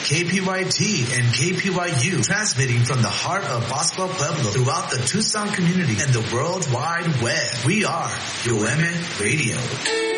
KPYT and KPYU, transmitting from the heart of Bosco Pueblo throughout the Tucson community and the World Wide Web. We are UM Radio.